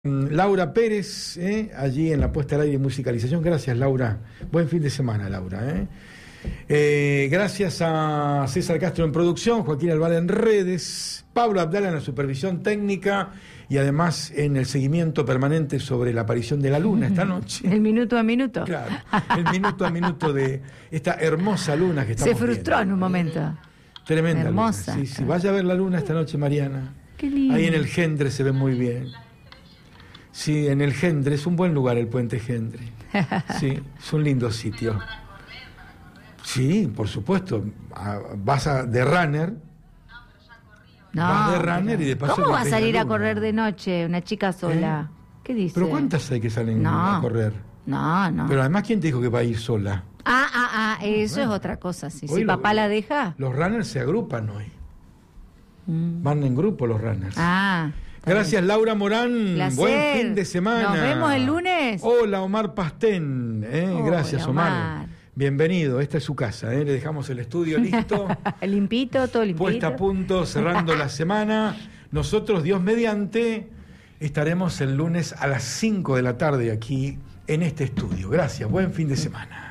Laura Pérez, allí en la puesta al aire y musicalización. Gracias, Laura. Buen fin de semana, Laura. Gracias a César Castro en producción, Joaquín Alvar en redes, Pablo Abdala en la supervisión técnica y además en el seguimiento permanente sobre la aparición de la luna esta noche. El minuto a minuto. Claro, el minuto a minuto de esta hermosa luna que estamos Se frustró viendo. En un momento. Tremenda hermosa. Luna. Sí, vaya a ver la luna esta noche, Mariana. Qué lindo. Ahí en el Gendre se ve muy bien. Sí, en el Gendre, es un buen lugar el Puente Gendre. Sí, es un lindo sitio. Sí, por supuesto. Vas de runner. No, vas de runner y de paso. ¿Cómo va a salir a luna. correr de noche una chica sola? ¿Qué dice? ¿Pero cuántas hay que salen a correr? No. Pero además, ¿quién te dijo que va a ir sola? Eso Bueno. es otra cosa. Sí. Hoy Si papá la deja. Los runners se agrupan hoy. Van en grupo los runners. Gracias, Laura Morán. Placer. Buen fin de semana. Nos vemos el lunes. Hola, Omar Pastén. Gracias, Hola, Omar. Bienvenido, esta es su casa. Le dejamos el estudio listo. Limpito, todo limpito. Puesta a punto, cerrando la semana. Nosotros, Dios mediante, estaremos el lunes a las 5 de la tarde aquí en este estudio. Gracias, buen fin de semana.